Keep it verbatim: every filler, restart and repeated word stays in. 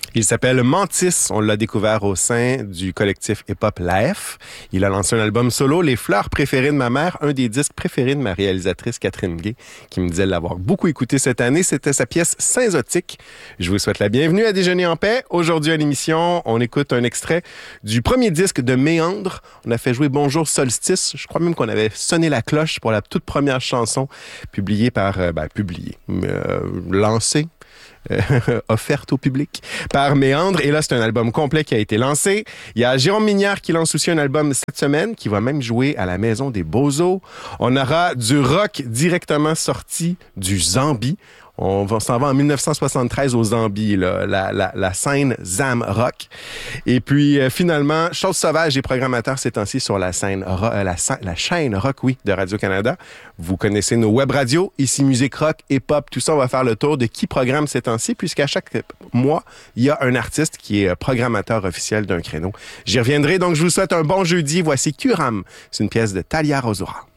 Il s'appelle Mantis. On l'a découvert au sein du collectif hip-hop La F. Il a lancé un album solo, Les fleurs préférées de ma mère, un des disques préférés de ma réalisatrice Catherine Gay, qui me disait l'avoir beaucoup écouté cette année. C'était sa pièce Saint-Zotique. Je vous souhaite la bienvenue à Déjeuner en paix. Aujourd'hui à l'émission, on écoute un extrait du premier disque de Méandre. On a fait jouer Bonjour Solstice. Je crois même qu'on avait sonné la cloche pour la toute première chanson publiée par, euh, ben, publiée, euh, lancée. Euh, offerte au public par Méandre. Et là, c'est un album complet qui a été lancé. Il y a Jérôme Minière qui lance aussi un album cette semaine, qui va même jouer à la Maison des Beaux-Os. On aura du rock directement sorti du Zambie. On va, s'en va en dix-neuf cent soixante-treize au Zambie, là, la, la, la scène Zam Rock. Et puis, euh, finalement, Chose sauvage et programmateurs ces temps-ci sur la scène, euh, la, la chaîne Rock, oui, de Radio-Canada. Vous connaissez nos web radios, ici Musique Rock et Pop, tout ça, on va faire le tour de qui programme ces temps-ci, puisqu'à chaque mois, il y a un artiste qui est programmateur officiel d'un créneau. J'y reviendrai, donc je vous souhaite un bon jeudi. Voici Kuram, c'est une pièce de Talia Rosura.